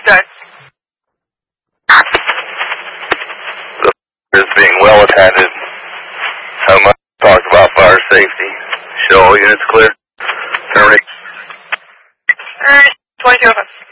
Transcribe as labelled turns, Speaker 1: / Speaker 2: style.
Speaker 1: guys.
Speaker 2: Is being well attended. How much talked about fire safety. Show all units clear. Alright.
Speaker 1: Alright, 22 open.